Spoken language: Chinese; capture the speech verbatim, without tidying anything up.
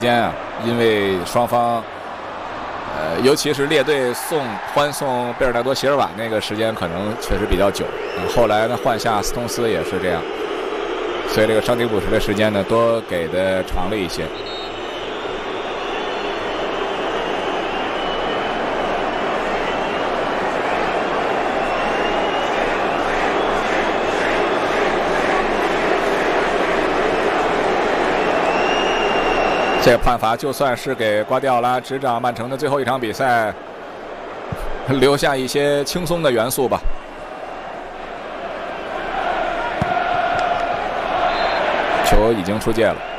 间啊，因为双方，呃，尤其是列队送欢送贝尔纳多·席尔瓦那个时间可能确实比较久。嗯、后来呢，换下斯通斯也是这样，所以这个伤停补时的时间呢，多给的长了一些。 这个判罚就算是给瓜迪奥拉执掌曼城的最后一场比赛留下一些轻松的元素吧。球已经出界了。